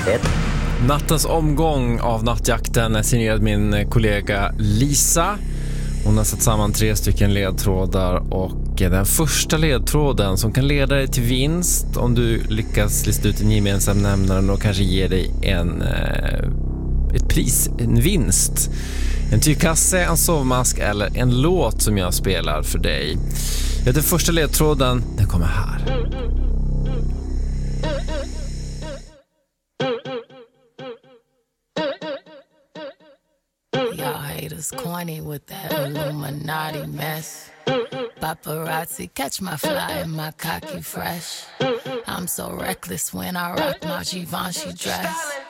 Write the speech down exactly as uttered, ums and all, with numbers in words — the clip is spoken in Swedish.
ett. Nattens omgång av Nattjakten är signerad min kollega Lisa. Hon har satt samman tre stycken ledtrådar och den första ledtråden som kan leda dig till vinst om du lyckas lista ut en gemensam nämnare och kanske ge dig en, ett pris, en vinst. En tygkasse, en sovmask eller en låt som jag spelar för dig. Den första ledtråden, den kommer här. Y'all haters corny with that Illuminati mess. Paparazzi catch my fly and my cocky fresh. I'm so reckless when I rock my Givenchy dress.